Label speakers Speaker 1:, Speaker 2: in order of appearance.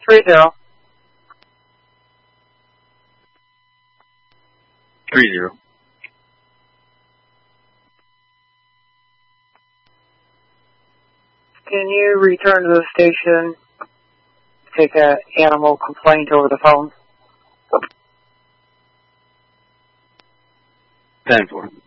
Speaker 1: 30.
Speaker 2: 30.
Speaker 1: Can you return to the station, take an animal complaint over the phone?
Speaker 2: 10-4.